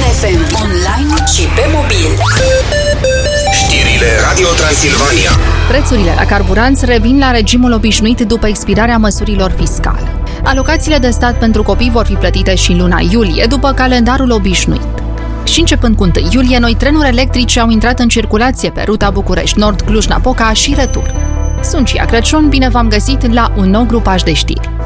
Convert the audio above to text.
FM, online și pe mobil. Știrile Radio Transilvania. Prețurile la carburanți revin la regimul obișnuit după expirarea măsurilor fiscale. Alocațiile de stat pentru copii vor fi plătite și în luna iulie, după calendarul obișnuit. Și începând cu 1 iulie, noi trenuri electrice au intrat în circulație pe ruta București Nord, Cluj-Napoca și retur. Sunt Cia Crăciun, bine v-am găsit la un nou grupaj de știri.